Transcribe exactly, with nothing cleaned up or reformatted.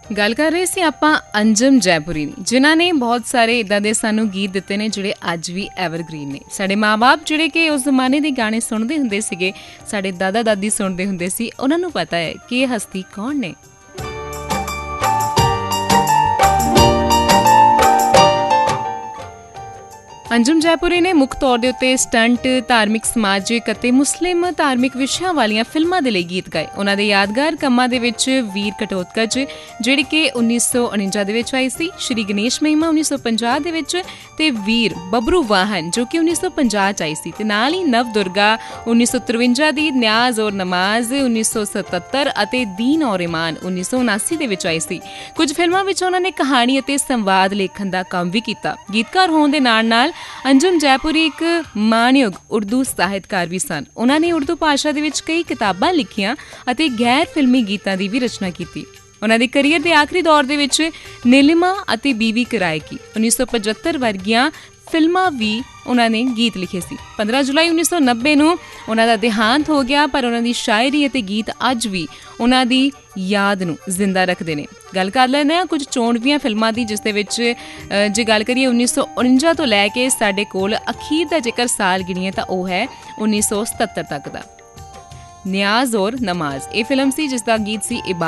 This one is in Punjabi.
ਗੱਲ ਕਰ ਰਹੇ ਸੀ ਆਪਾਂ ਅੰਜਮ ਜੈਪੁਰੀ ਦੀ, ਜਿਨ੍ਹਾਂ ਨੇ ਬਹੁਤ ਸਾਰੇ ਇੱਦਾਂ ਦੇ ਸਾਨੂੰ ਗੀਤ ਦਿੱਤੇ ਨੇ ਜਿਹੜੇ ਅੱਜ ਵੀ ਐਵਰਗ੍ਰੀਨ ਨੇ। ਸਾਡੇ ਮਾਂ-ਬਾਪ ਜਿਹੜੇ ਕਿ ਉਸ ਜ਼ਮਾਨੇ ਦੇ ਗਾਣੇ ਸੁਣਦੇ ਹੁੰਦੇ ਸੀਗੇ, ਸਾਡੇ ਦਾਦਾ ਦਾਦੀ ਸੁਣਦੇ ਹੁੰਦੇ ਸੀ, ਉਹਨਾਂ ਨੂੰ ਪਤਾ ਹੈ ਕਿ ਇਹ ਹਸਤੀ ਕੌਣ ਨੇ। ਅੰਜਮ ਜੈਪੁਰੀ ਨੇ ਮੁੱਖ ਤੌਰ ਦੇ ਉੱਤੇ ਸਟੰਟ, ਧਾਰਮਿਕ, ਸਮਾਜਿਕ ਅਤੇ ਮੁਸਲਿਮ ਧਾਰਮਿਕ ਵਿਸ਼ਿਆਂ ਵਾਲੀਆਂ ਫਿਲਮਾਂ ਦੇ ਲਈ ਗੀਤ ਗਾਏ। ਉਹਨਾਂ ਦੇ ਯਾਦਗਾਰ ਕੰਮਾਂ ਦੇ ਵਿੱਚ ਵੀਰ ਘਟੋਤਕਚ ਜਿਹੜੀ ਕਿ ਉੱਨੀ ਸੌ ਉਣੰਜਾ ਦੇ ਵਿੱਚ ਆਈ ਸੀ, ਸ਼੍ਰੀ ਗਣੇਸ਼ ਮਹਿਮਾ ਉੱਨੀ ਸੌ ਪੰਜਾਹ ਦੇ ਵਿੱਚ, ਤੇ ਵੀਰ ਬੱਬਰੂ ਵਾਹਨ ਜੋ ਕਿ ਉੱਨੀ ਸੌ ਪੰਜਾਹ 'ਚ ਆਈ ਸੀ, ਤੇ ਨਾਲ ਹੀ ਨਵ ਦੁਰਗਾ ਉੱਨੀ ਸੌ ਤਰਵੰਜਾ ਦੀ, ਨਿਆਜ਼ ਔਰ ਨਮਾਜ਼ ਉੱਨੀ ਸੌ ਸਤੱਤਰ ਅਤੇ ਦੀਨ ਔਰ ਇਮਾਨ ਉੱਨੀ ਸੌ ਉਨਾਸੀ ਦੇ ਵਿੱਚ ਆਈ ਸੀ। ਕੁਝ ਫਿਲਮਾਂ ਵਿੱਚ ਉਹਨਾਂ ਨੇ ਕਹਾਣੀ ਅਤੇ ਸੰਵਾਦ ਲੇਖਣ ਦਾ ਕੰਮ ਵੀ ਕੀਤਾ। ਗੀਤਕਾਰ ਹੋਣ ਦੇ ਨਾਲ ਨਾਲ ਅੰਜਮ ਜੈਪੁਰੀ ਇੱਕ ਮਾਣਯੋਗ ਉਰਦੂ ਸਾਹਿਤਕਾਰ ਵੀ ਸਨ। ਉਹਨਾਂ ਨੇ ਉਰਦੂ ਭਾਸ਼ਾ ਦੇ ਵਿੱਚ ਕਈ ਕਿਤਾਬਾਂ ਲਿਖੀਆਂ ਅਤੇ ਗੈਰ ਫਿਲਮੀ ਗੀਤਾਂ ਦੀ ਵੀ ਰਚਨਾ ਕੀਤੀ। ਉਹਨਾਂ ਦੇ ਕਰੀਅਰ ਦੇ ਆਖਰੀ ਦੌਰ ਦੇ ਵਿੱਚ ਨੀਲਿਮਾ ਅਤੇ ਬੀਵੀ ਕਿਰਾਏ ਕੀ ਉੱਨੀ ਸੌ ਪਝੱਤਰ ਵਰਗੀਆਂ ਫਿਲਮਾਂ ਵੀ ਉਹਨਾਂ ਨੇ ਗੀਤ ਲਿਖੇ ਸੀ। ਪੰਦਰਾਂ ਜੁਲਾਈ ਉੱਨੀ ਸੌ ਨੱਬੇ ਨੂੰ ਉਹਨਾਂ ਦਾ ਦੇਹਾਂਤ ਹੋ ਗਿਆ, ਪਰ ਉਹਨਾਂ ਦੀ ਸ਼ਾਇਰੀ ਅਤੇ ਗੀਤ ਅੱਜ ਵੀ ਉਹਨਾਂ ਦੀ ਯਾਦ ਨੂੰ ਜ਼ਿੰਦਾ ਰੱਖਦੇ ਨੇ। ਗੱਲ ਕਰ ਲੈਂਦੇ ਹਾਂ ਕੁਝ ਚੋਣਵੀਆਂ ਫਿਲਮਾਂ ਦੀ, ਜਿਸ ਦੇ ਵਿੱਚ ਜੇ ਗੱਲ ਕਰੀਏ ਉੱਨੀ ਸੌ ਉਣੰਜਾ ਤੋਂ ਲੈ ਕੇ ਸਾਡੇ ਕੋਲ ਅਖੀਰ ਦਾ ਜੇਕਰ ਸਾਲ ਗਿਣੀਏ ਤਾਂ ਉਹ ਹੈ ਉੱਨੀ ਸੌ ਸਤੱਤਰ ਤੱਕ ਦਾ। ਨਿਆਜ਼ ਔਰ ਨਮਾਜ਼ ਇਹ ਫਿਲਮ ਸੀ ਜਿਸ ਦਾ ਗੀਤ ਸੀ